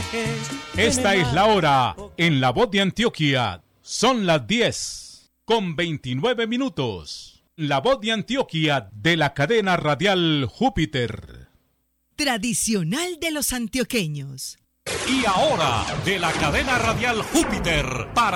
Esta es la hora en La Voz de Antioquia. Son las 10:29. La Voz de Antioquia de la cadena radial Júpiter. Tradicional de los antioqueños. Y ahora de la cadena radial Júpiter para